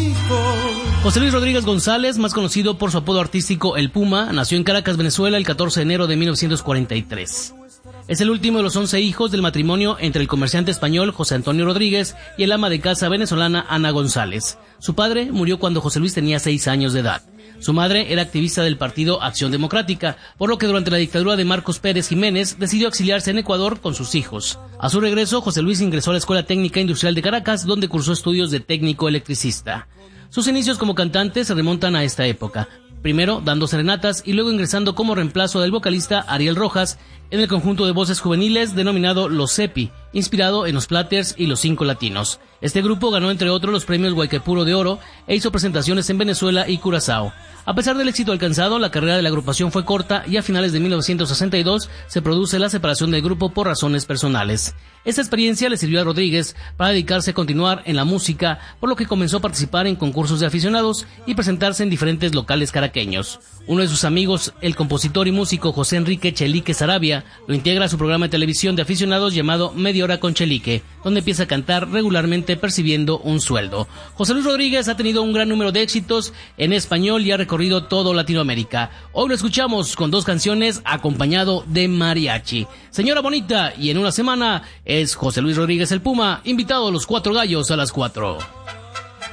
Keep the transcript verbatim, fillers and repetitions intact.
José Luis Rodríguez González, más conocido por su apodo artístico El Puma, nació en Caracas, Venezuela, el catorce de enero de mil novecientos cuarenta y tres. Es el último de los once hijos del matrimonio entre el comerciante español José Antonio Rodríguez y el ama de casa venezolana Ana González. Su padre murió cuando José Luis tenía seis años de edad. Su madre era activista del partido Acción Democrática, por lo que durante la dictadura de Marcos Pérez Jiménez decidió exiliarse en Ecuador con sus hijos. A su regreso, José Luis ingresó a la Escuela Técnica Industrial de Caracas, donde cursó estudios de técnico electricista. Sus inicios como cantante se remontan a esta época, primero dando serenatas y luego ingresando como reemplazo del vocalista Ariel Rojas en el conjunto de voces juveniles denominado Los Cepi, inspirado en los Platters y Los Cinco Latinos. Este grupo ganó entre otros los premios Guayquepuro de Oro e hizo presentaciones en Venezuela y Curazao. A pesar del éxito alcanzado, la carrera de la agrupación fue corta y a finales de mil novecientos sesenta y dos se produce la separación del grupo por razones personales. Esta experiencia le sirvió a Rodríguez para dedicarse a continuar en la música, por lo que comenzó a participar en concursos de aficionados y presentarse en diferentes locales caraqueños. Uno de sus amigos, el compositor y músico José Enrique Chelique Sarabia, lo integra a su programa de televisión de aficionados llamado Media Hora con Chelique, donde empieza a cantar regularmente percibiendo un sueldo. José Luis Rodríguez ha tenido un gran número de éxitos en español y ha recorrido todo Latinoamérica. Hoy lo escuchamos con dos canciones acompañado de mariachi. Señora bonita, y en una semana es José Luis Rodríguez El Puma, invitado a los Cuatro Gallos a las cuatro.